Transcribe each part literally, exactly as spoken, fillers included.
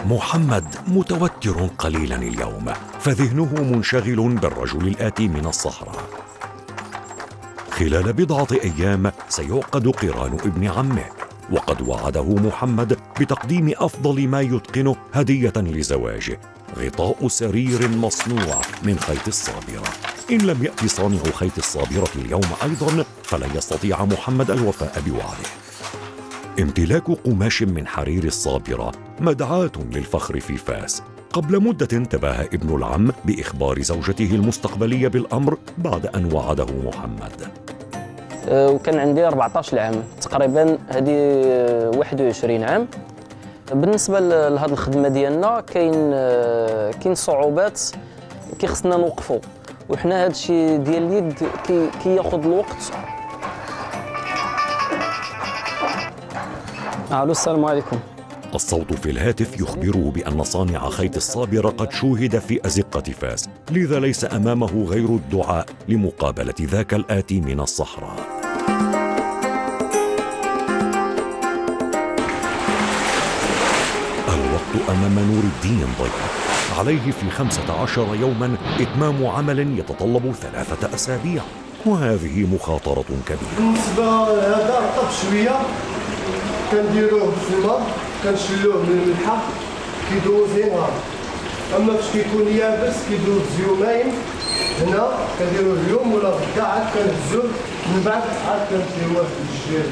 محمد متوتر قليلا اليوم، فذهنه منشغل بالرجل الآتي من الصحراء. خلال بضعة أيام سيعقد قران ابن عمه، وقد وعده محمد بتقديم أفضل ما يتقنه هدية لزواجه: غطاء سرير مصنوع من خيط الصابرة. إن لم يأتي صانع خيط الصابرة اليوم أيضا فلن يستطيع محمد الوفاء بوعده. امتلاك قماش من حرير الصابرة مدعاة للفخر في فاس. قبل مدة تباهى ابن العم بإخبار زوجته المستقبلية بالأمر بعد أن وعده محمد. وكان عندي أربعة عشر عام تقريبا، هذه واحد وعشرين عام. بالنسبة لهذه الخدمة ديالنا كاين كاين صعوبات كيخصنا نوقفوا، وحنا هذا الشيء ديال اليد كي كياخذ الوقت. الو السلام عليكم. الصوت في الهاتف يخبره بأن صانع خيط الصابرة قد شوهد في أزقة فاس، لذا ليس أمامه غير الدعاء لمقابلة ذاك الآتي من الصحراء. الوقت أمام نور الدين ضيق، عليه في خمسة عشر يوما إتمام عمل يتطلب ثلاثة أسابيع، وهذه مخاطرة كبيرة. بالنسبة لهذا رطب شوية كنديروه في الماء، كنشلوه من الملحة كيدوز نهار. اما فاش كيكون يابس كيدوز يومين. هنا كنديروه اليوم ولا غدا عاد كنهزوه، من بعد عاد كنمشيوه للجير.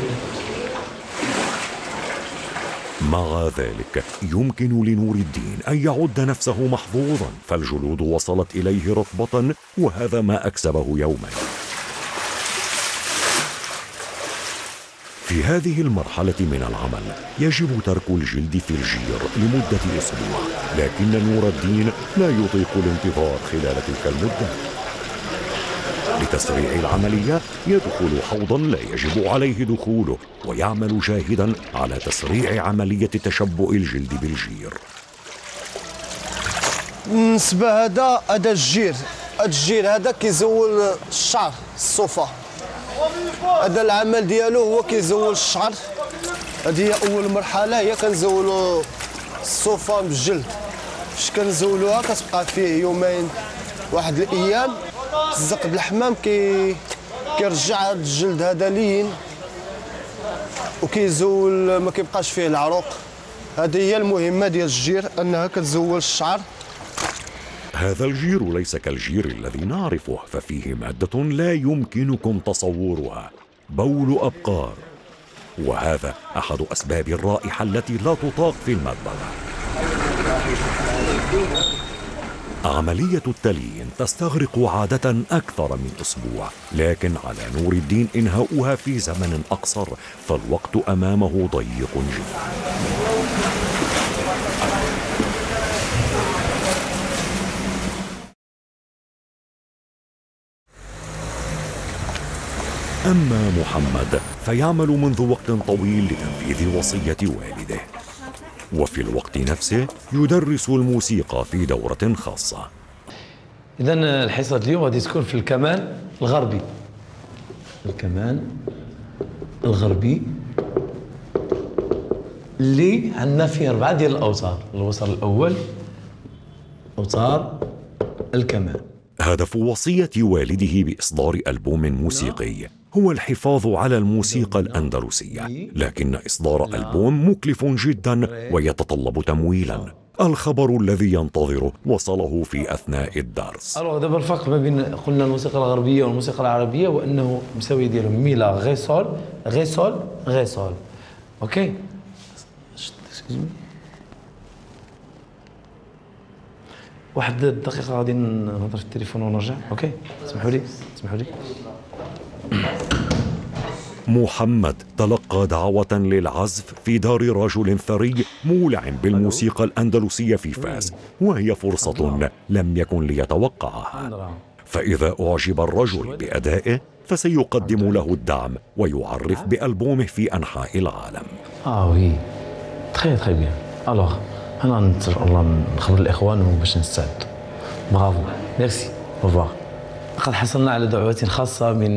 مع ذلك يمكن لنور الدين أن يعد نفسه محظوظا، فالجلود وصلت إليه رطبة، وهذا ما أكسبه يوما. في هذه المرحلة من العمل يجب ترك الجلد في الجير لمدة أسبوع، لكن نور الدين لا يطيق الانتظار خلال تلك المدة. لتسريع العملية يدخل حوضا لا يجب عليه دخوله، ويعمل جاهدا على تسريع عملية تشبؤ الجلد بالجير. بالنسبة هذا هذا الجير، هذا الجير هذا كيزول الشعر الصوفة. هذا العمل ديالو هو كيزول الشعر. هذه هي اول مرحله، هي كنزولوا الصوفه بالجلد. فاش كنزولوها كتبقى فيه يومين واحد الايام، تزق بالحمام كي كيرجع هذا الجلد هذا لين وكيزول، ما كيبقاش فيه العروق. هذه هي المهمه ديال الجير، انها كتزول الشعر. هذا الجير ليس كالجير الذي نعرفه، ففيه مادة لا يمكنكم تصورها: بول أبقار، وهذا أحد أسباب الرائحة التي لا تطاق في المطبخ. عملية التليين تستغرق عادة أكثر من أسبوع، لكن على نور الدين إنهاؤها في زمن أقصر، فالوقت أمامه ضيق جدا. أما محمد فيعمل منذ وقت طويل لتنفيذ وصية والده، وفي الوقت نفسه يدرس الموسيقى في دورة خاصة. إذن الحصة اليوم غادي تكون في الكمان الغربي. الكمان الغربي اللي عندنا فيه أربعة ديال الأوتار. الوتر الأول أوتار الكمان. هدف وصية والده بإصدار ألبوم موسيقي هو الحفاظ على الموسيقى الأندلسية، لكن إصدار ألبوم مكلف جدا ويتطلب تمويلا. الخبر الذي ينتظره وصله في أثناء الدرس. الوغ دابا الفرق ما بين قلنا الموسيقى الغربية والموسيقى العربية هو أنه مساوية ديالهم مي لا غي سول غي سول غي سول. أوكي، واحد الدقيقة غادي نهضر في التليفون ونرجع. اوكي، اسمحوا لي اسمحوا لي. محمد تلقى دعوة للعزف في دار رجل ثري مولع بالموسيقى الأندلسية في فاس، وهي فرصة لم يكن ليتوقعها. فإذا أعجب الرجل بأدائه فسيقدم له الدعم ويعرف بألبومه في أنحاء العالم. اه وي تخي تخي بيان. الوغ أنا نترجى الله نخبر الإخوان باش نستعد. برافو، ميرسي، أوفوار. لقد حصلنا على دعوة خاصة من